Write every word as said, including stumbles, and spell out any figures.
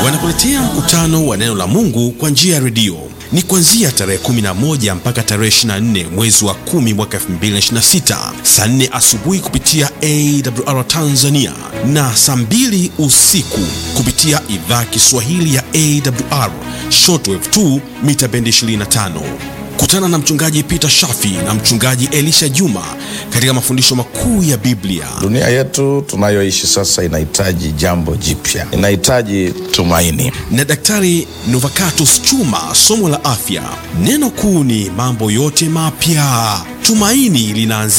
wanakuletea mkutano wa neno la Mungu kwa njia ya redio. Ni kuanzia tarehe kumi na moja mpaka tarehe ishirini na nne mwezi wa kumi mwaka elfu mbili ishirini na sita, saa nne asubuhi kupitia A W R Tanzania na saa mbili usiku kupitia idhaa Kiswahili ya A W R shortwave two mita bendi ishirini na tano. Kutana na mchungaji Peter Shafi na mchungaji Elisha Juma katika mafundisho makuu ya Biblia. Dunia yetu tunayoishi sasa inahitaji jambo jipya, inahitaji tumaini. Na Daktari Novakatus Chuma, somo la afya. Neno kuu ni mambo yote mapya. Tumaini linaanzia